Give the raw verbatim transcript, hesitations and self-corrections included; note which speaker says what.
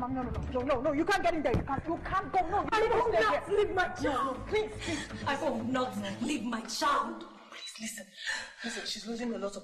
Speaker 1: Mom, no, no, no, no, no, no, you can't get in there. You can't, you can't go. No,
Speaker 2: I will not leave my child.
Speaker 1: No, no, please, please.
Speaker 2: I will not leave my child.
Speaker 3: Please, listen. Listen, she's losing a lot of